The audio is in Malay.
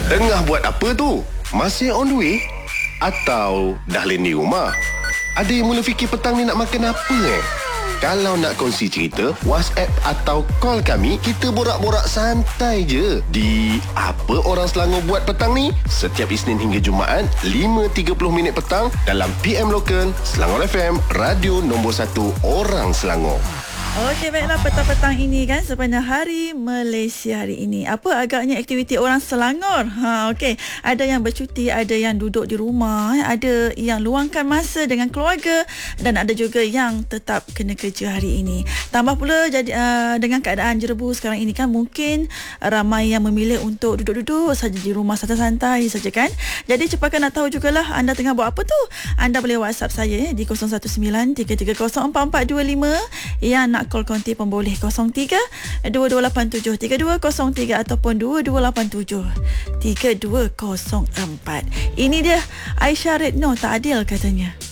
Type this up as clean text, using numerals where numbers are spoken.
Tengah buat apa tu? Masih on the way? Atau dah landing rumah? Ada yang mula fikir petang ni nak makan apa Kalau nak kongsi cerita, WhatsApp atau call kami, kita borak-borak santai je. Di Apa Orang Selangor Buat Petang ni, setiap Isnin hingga Jumaat, 5.30 petang dalam PM Lokal, Selangor FM, radio nombor 1 orang Selangor. Okey, baiklah, petang-petang ini kan sepanjang hari Malaysia hari ini. Apa agaknya aktiviti orang Selangor? Okey, ada yang bercuti, ada yang duduk di rumah, ada yang luangkan masa dengan keluarga dan ada juga yang tetap kena kerja hari ini. Tambah pula jadi dengan keadaan jerebu sekarang ini kan, mungkin ramai yang memilih untuk duduk-duduk saja di rumah, santai-santai saja kan. Jadi cepatkan nak tahu jugalah anda tengah buat apa tu. Anda boleh WhatsApp saya di 0193304425. Yang nak call konti pun boleh 03-2287-3203 ataupun 2287-3204. Ini dia Aisyah Redno, tak adil katanya.